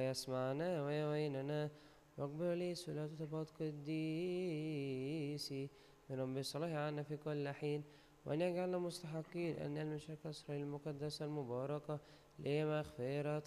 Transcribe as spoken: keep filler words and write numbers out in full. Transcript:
يسمعنا ويعيننا، واقبل لي صلاة تبعت قديسي من رب الصلاح عنا في كل حين، وأن يجعلنا مستحقين أن نلمس كسر المقدسة المباركة لمغفرة